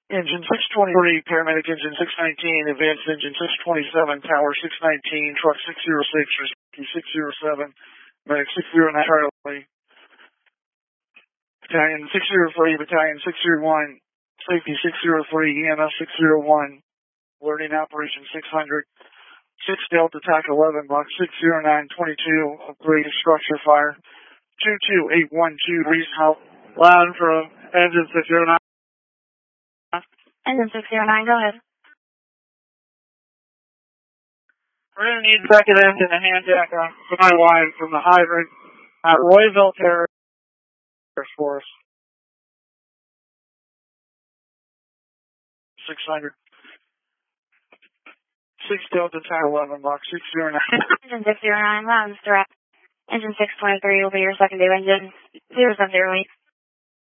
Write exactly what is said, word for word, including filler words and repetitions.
Engine six twenty-three, paramedic engine six nineteen, advanced engine six twenty-seven, tower six nineteen, truck six oh six, rescue six oh seven, medic six oh nine, Charlie, battalion six oh three, battalion six oh one, safety six oh three, E M S six oh one, learning operation six hundred, six Delta T A C eleven, Mach six oh nine, twenty-two, upgrade structure fire, two two eight one two, reason how loud from engine six oh nine. Engine six oh nine, go ahead. We're going to need second engine to hand jack on my line from the hydrant at Royville Terrace Force. six hundred. six Delta T A C eleven, Mach six oh nine. Engine six oh nine, loud and direct. Engine six twenty-three will be your secondary engine. zero seven zero eight.